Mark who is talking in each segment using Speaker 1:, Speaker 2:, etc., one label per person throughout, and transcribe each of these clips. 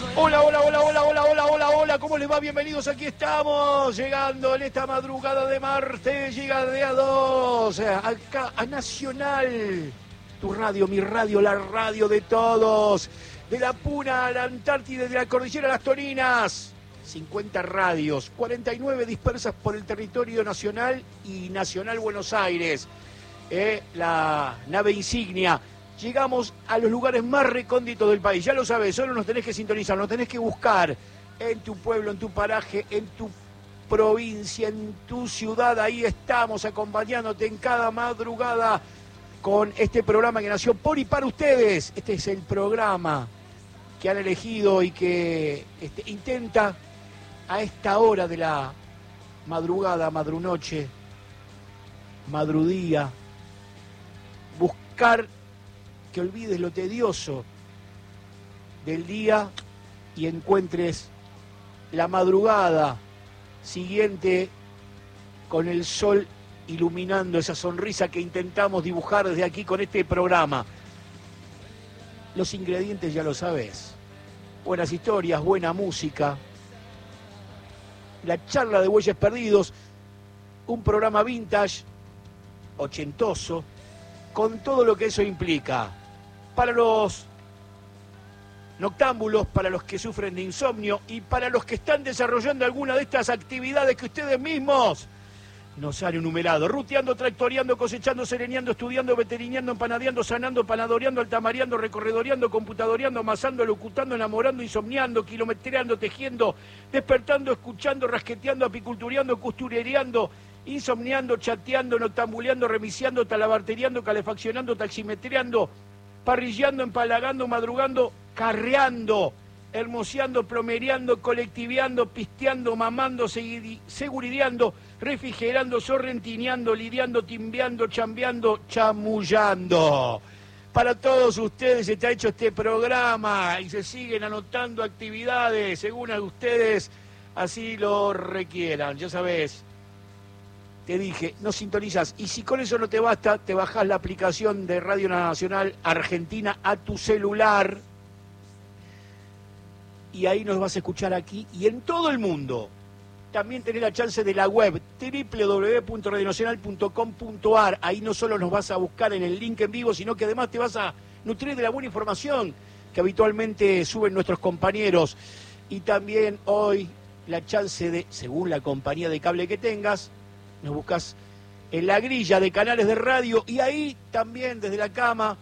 Speaker 1: Hola, hola, hola, hola, hola, hola, hola, hola, ¿cómo les va? Bienvenidos, aquí estamos, llegando en esta madrugada de martes, llega de a 2, acá a Nacional, tu radio, mi radio, la radio de todos, de la Puna a la Antártida, de la Cordillera a las Toninas, 50 radios, 49 dispersas por el territorio nacional y Nacional Buenos Aires, la nave insignia. Llegamos a los lugares más recónditos del país, ya lo sabes, solo nos tenés que sintonizar, nos tenés que buscar en tu pueblo, en tu paraje, en tu provincia, en tu ciudad. Ahí estamos acompañándote en cada madrugada con este programa que nació por y para ustedes. Este es el programa que han elegido y que intenta a esta hora de la madrugada, madrunoche, madrudía, buscar que olvides lo tedioso del día y encuentres la madrugada siguiente con el sol iluminando esa sonrisa que intentamos dibujar desde aquí con este programa. Los ingredientes ya lo sabes. Buenas historias, buena música, la charla de Bueyes Perdidos, un programa vintage, ochentoso, con todo lo que eso implica. Para los noctámbulos, para los que sufren de insomnio y para los que están desarrollando alguna de estas actividades que ustedes mismos nos han enumerado: ruteando, tractoreando, cosechando, sereneando, estudiando, veterineando, empanadeando, sanando, panadoreando, altamareando, recorredoreando, computadoreando, amasando, locutando, enamorando, insomniando, kilometreando, tejiendo, despertando, escuchando, rasqueteando, apicultureando, costurereando, insomniando, chateando, noctambuleando, remisiando, talabarteriando, calefaccionando, taximetreando, parrillando, empalagando, madrugando, carreando, hermoseando, plomereando, colectiveando, pisteando, mamando, segurideando, refrigerando, sorrentineando, lidiando, timbeando, chambeando, chamullando. Para todos ustedes se está hecho este programa y se siguen anotando actividades según a ustedes así lo requieran. Ya sabés, te dije, no sintonizas, y si con eso no te basta, te bajás la aplicación de Radio Nacional Argentina a tu celular y ahí nos vas a escuchar aquí y en todo el mundo. También tenés la chance de la web www.radionacional.com.ar. Ahí no solo nos vas a buscar en el link en vivo, sino que además te vas a nutrir de la buena información que habitualmente suben nuestros compañeros. Y también hoy la chance de, según la compañía de cable que tengas, nos buscas en la grilla de canales de radio y ahí también desde la cama,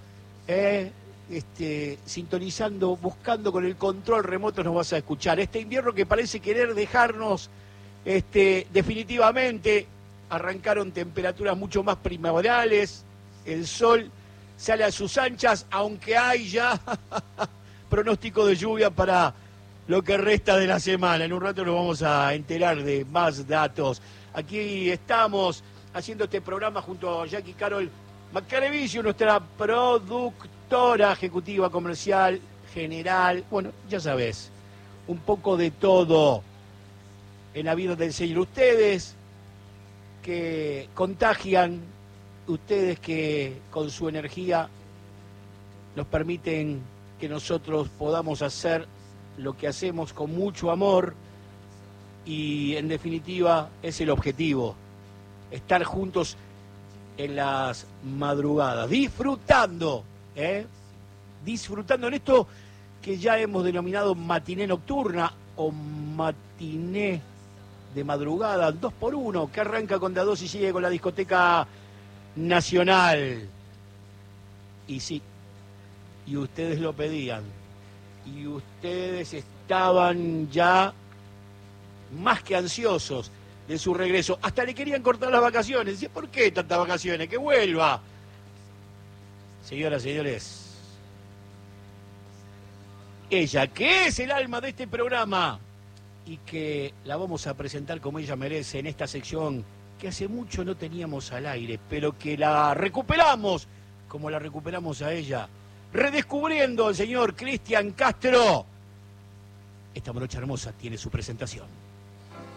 Speaker 1: sintonizando, buscando con el control remoto nos vas a escuchar. Este invierno que parece querer dejarnos definitivamente, arrancaron temperaturas mucho más primaverales, el sol sale a sus anchas, aunque hay ya pronóstico de lluvia para lo que resta de la semana. En un rato nos vamos a enterar de más datos. Aquí estamos haciendo este programa junto a Jackie Carol Macarevicio, nuestra productora ejecutiva, comercial, general. Bueno, ya sabes, un poco de todo en la vida del Señor. Ustedes que contagian, ustedes que con su energía nos permiten que nosotros podamos hacer lo que hacemos con mucho amor. Y en definitiva es el objetivo, estar juntos en las madrugadas, disfrutando en esto que ya hemos denominado matiné nocturna o matiné de madrugada, 2x1, que arranca con D2 y sigue con la discoteca nacional. Y sí, y ustedes lo pedían, y ustedes estaban ya más que ansiosos de su regreso. Hasta le querían cortar las vacaciones. Decía, ¿por qué tantas vacaciones? ¡Que vuelva! Señoras, señores, ella, que es el alma de este programa y que la vamos a presentar como ella merece en esta sección que hace mucho no teníamos al aire, pero que la recuperamos como la recuperamos a ella, redescubriendo al señor Cristian Castro. Esta morocha hermosa tiene su presentación.